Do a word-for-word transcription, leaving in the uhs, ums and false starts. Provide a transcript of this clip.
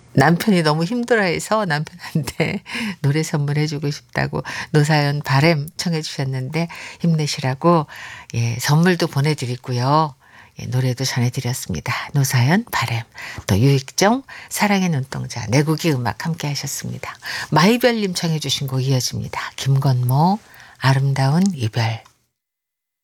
남편이 너무 힘들어해서 남편한테 노래 선물해 주고 싶다고 노사연 바램 청해 주셨는데 힘내시라고 예 선물도 보내 드리고요. 예 노래도 전해 드렸습니다. 노사연 바램 또 유익정 사랑의 눈동자 내국이 음악 함께 하셨습니다. 마이별님 청해 주신 곡 이어집니다. 김건모 아름다운 이별.